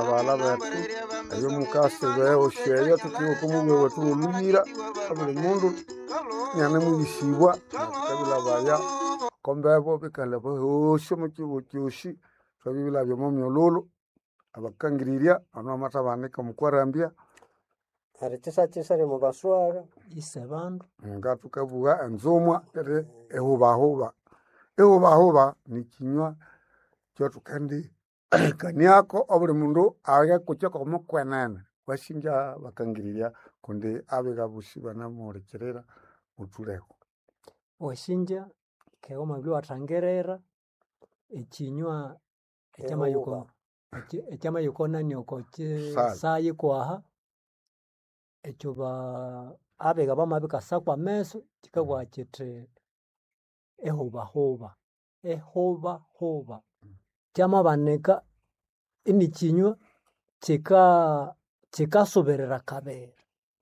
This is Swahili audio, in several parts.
abala betu ayo mukase beho sheya tukiwa kumube wetu oluyira abuli mundu nyane muyisibwa kabila baya kombebo bikalebo hosho mukiwo kyoshi twabibila byo momyololo abakangiriria ano amatabanika mukwarambia Chisa mu baswara isabandu ngatukavuga enzomwa tere ehubahuba ni kinywa kyotukandi kaniako obuli mundu age kuchoka kumukwenene bashinja bakangiriria kundi abega bushiba namurekerera mutuleho washinja keo mabli watangerera ekinywa ekyama yuko nani okoche sayi kwaha ekyo abega bamabika sakwa meso kikabwa kite ehubahuba kyama baneka ini kinywa kikasoberera kabere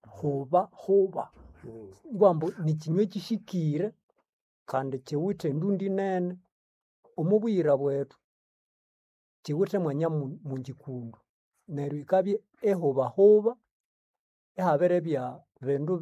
huba ngwambo ni kinywa kishikire kandi kiwite ndundi nene omubwira bwetu kiwite mwanya mungikundu neryo ikabye ehubahuba ehabere bya bindu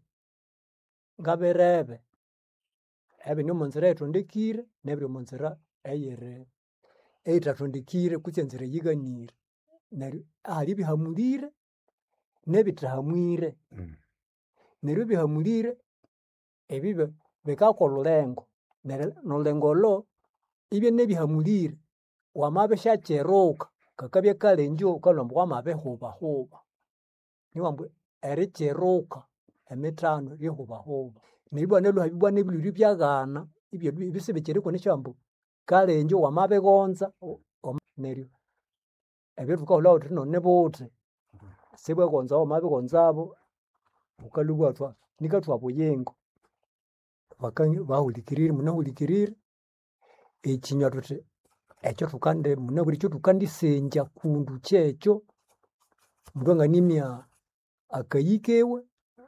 ngabirebe ebinyo munzira etondekire nebyo munzira eyere eitatondekire kutsenzera yiganire neryo ahali bihamulire nebitahamwire neryo bihamulire ebibe bikakollengo neryo nolengolo ibye nebihamulire wamabeshacheruka kakabye kalenjo kalombo wamabehubahuba niwambu ericheruka emitano yehubahuba nibwana lwa nebiluri byagana ibyo bisibekere nishambu kalenjo wamabegonza neryo ebiruka olawo none bote sebwe gonza wamabegonzabo ukalubwatwa nikatwa buyengo bakanyi bahulikirire munahulikirire ekinywa tuti ekyo tukande munaburi cyo tukandisenja kundu kyekyo mndwanga nimya akayikewe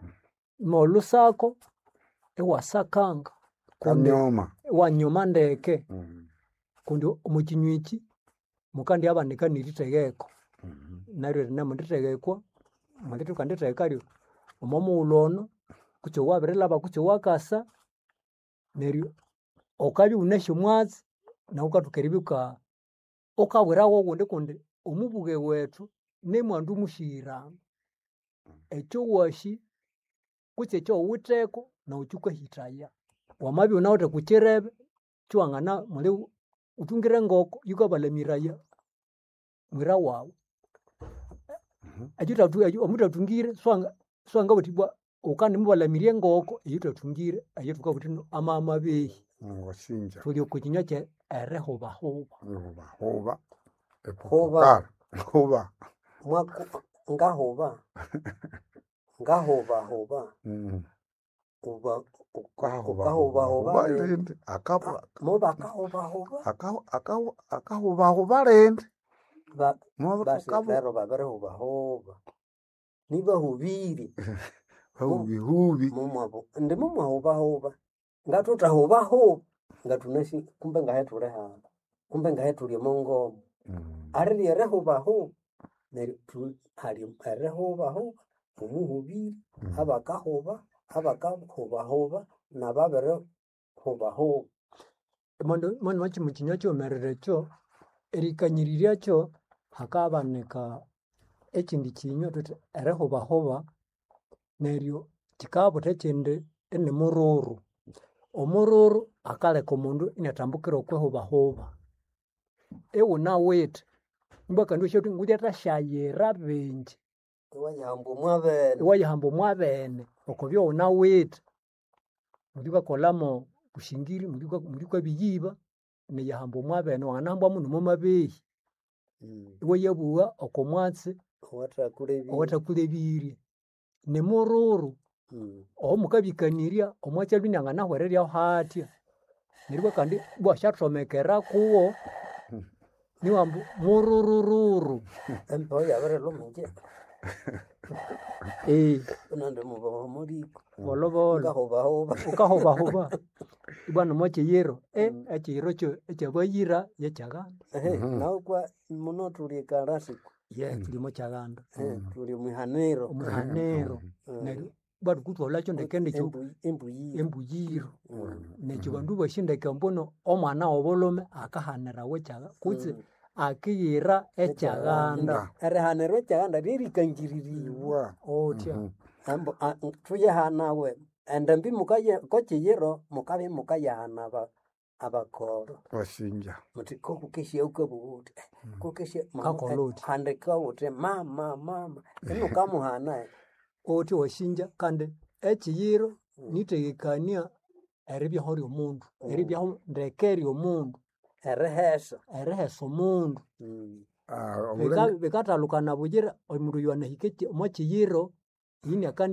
molusako ewasakanga kanyoma wanyoma ndeke kundi omukinywiki mukandi abanika niritegeko naryo rinamunditegekwa mwalitu kanditegekariyo omomuulono kutyo wabirilaba kutyo wakasa neryo okali unesho mwazi na ukatukeribuka okabwirawo gundi kundi omubuge wetu nemwandu mushira ekyo washi kutse ekyo witeko na uchuka hitaya wamabi unaote kuchirebe chuangana muli utungire ngoko yukabalemira mwira wawo ajutatu omutatungire swanga butibwa ukandi mubalamirie ngoko yutatungire ayetuka butino amabehi washinja tuli kukinywa kye erehubahuba huba mwako ngahuba uba ukahuba lende akapa moba akahuba lende basi lero baberehuba niba hubiri hubi mumwabo ndi mumwahuba ngatutahubahuba ngatuneshi kumbe ngahetule hapa kumbe ngahetule mongo ari erehubahuba neryo hali erehubahuba umuhubiri abakahubahuba nababerehubahuba mwana wachi mukinywa kyomerere kyo erikanyiriria kyo hakabaneka ekindi kinywa tuti erehubahuba neryo kikabuta ekindi ene mururu omururu akaleka omundu inatambukira okwehubahuba ewuna wete mbaka ndio shetu ngudi atashayira benje wayihamba mwabene okobyo una wete mulika kolamo bushingiri mulika biyiba ne yahamba mwabene wanahamba muno momabehi wayebuwa okomwatse watakule ne mururu omukabikaniria omwacha binangana hwereria hatya nirwa kandi bwashatomekera kuwo niwambu murururu empo yabere lomunje unande mubaho muriko bolobolo ukahoba ibwana moche yero ekiro kyo ekyabayira yachaga nawe kwa munotulika rasiku tulimo kyaganda tuli muhanero neryo bado kutwala kyo ndekende kyo embuyiro nekyo bandu bashindeka mbono omwana w'obulome akahanira wekyaga kutse akiyira ekyaganda erihanirwa ekyaganda lirikangiririwa otya tuyehanawe endambi kokiyiro mukabi mukayahana abakoro bashinja muti kokukesha ukabuti kokesha kakoloti handika uti mama ino kamuhana oti washinja kandi ekiyiro nitegekania eribyaho lyomundu eribyaho ndekeri omundu erihesa omundu bekatalukana bugira omundu yanahikeki omukiyiro yini akandi